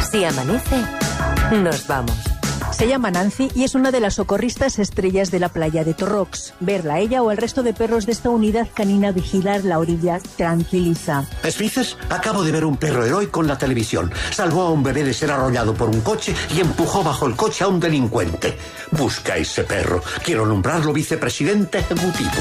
Si amanece, nos vamos. Se llama Nancy y es una de las socorristas estrellas de la playa de Torrox. Verla a ella o al resto de perros de esta unidad canina vigilar la orilla tranquiliza. ¿Esfices? Acabo de ver un perro heroico en la televisión. Salvó a un bebé de ser arrollado por un coche y empujó bajo el coche a un delincuente. Busca a ese perro. Quiero nombrarlo vicepresidente ejecutivo.